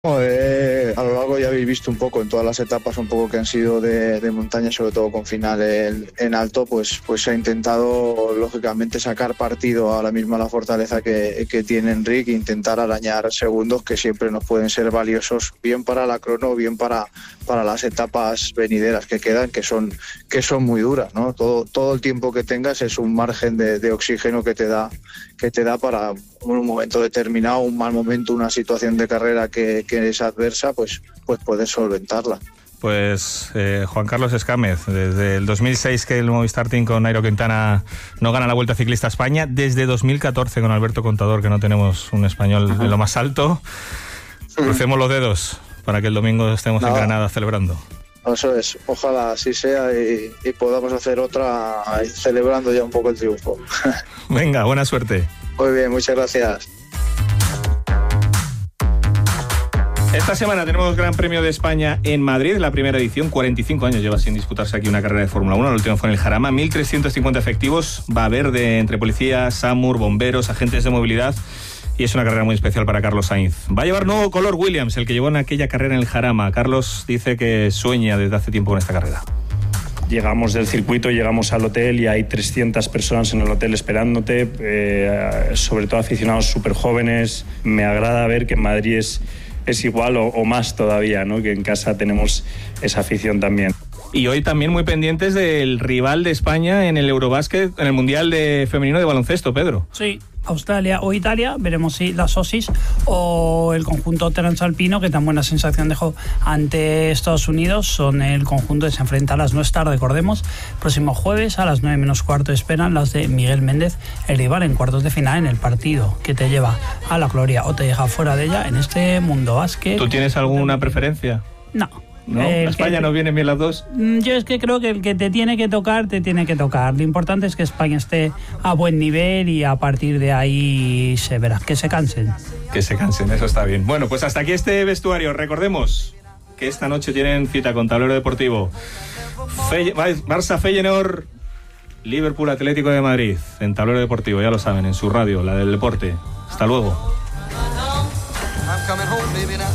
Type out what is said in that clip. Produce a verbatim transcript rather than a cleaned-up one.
Eh, a lo largo ya habéis visto un poco en todas las etapas un poco que han sido de, de montaña, sobre todo con final en, en alto, pues, pues se ha intentado lógicamente sacar partido ahora mismo a la fortaleza que, que tiene Enric e intentar arañar segundos que siempre nos pueden ser valiosos, bien para la crono, bien para, para las etapas venideras que quedan, que son, que son muy duras, ¿no? Todo, todo el tiempo que tengas es un margen de, de oxígeno que te da, que te da para un momento determinado, un mal momento, una situación de carrera que, que es adversa, pues, pues puedes solventarla. Pues eh, Juan Carlos Escámez, desde el dos mil seis que el Movistar Team con Nairo Quintana no gana la Vuelta Ciclista a España, desde dos mil catorce con Alberto Contador, que no tenemos un español Ajá. en lo más alto. Crucemos los dedos para que el domingo estemos Nada. en Granada celebrando. Eso es, ojalá así sea y, y podamos hacer otra celebrando ya un poco el triunfo. Venga, buena suerte. Muy bien, muchas gracias. Esta semana tenemos Gran Premio de España en Madrid, la primera edición. cuarenta y cinco años lleva sin disputarse aquí una carrera de Fórmula uno. La última fue en el Jarama. mil trescientos cincuenta efectivos. Va a haber de entre policías, SAMUR, bomberos, agentes de movilidad. Y es una carrera muy especial para Carlos Sainz. Va a llevar nuevo color Williams, el que llevó en aquella carrera en el Jarama. Carlos dice que sueña desde hace tiempo con esta carrera. Llegamos del circuito, llegamos al hotel y hay trescientas personas en el hotel esperándote, eh, sobre todo aficionados súper jóvenes. Me agrada ver que en Madrid es, es igual o, o más todavía, ¿no? Que en casa tenemos esa afición también. Y hoy también muy pendientes del rival de España en el Eurobásquet, en el Mundial de Femenino de Baloncesto, Pedro. Sí, Australia o Italia, veremos si las Osis o el conjunto transalpino, que tan buena sensación dejó ante Estados Unidos, son el conjunto que se enfrenta a las no estar, recordemos, próximo jueves a las nueve menos cuarto esperan las de Miguel Méndez, el rival en cuartos de final en el partido que te lleva a la gloria o te deja fuera de ella en este mundo básquet. ¿Tú tienes alguna preferencia? No. ¿No? ¿A España que, no vienen bien las dos? Yo es que creo que el que te tiene que tocar, te tiene que tocar. Lo importante es que España esté a buen nivel y a partir de ahí se verá. Que se cansen. Que se cansen, eso está bien. Bueno, pues hasta aquí este vestuario. Recordemos que esta noche tienen cita con Tablero Deportivo. Fe, Barça Feyenoord, Liverpool Atlético de Madrid. En Tablero Deportivo, ya lo saben, en su radio, la del deporte. Hasta luego.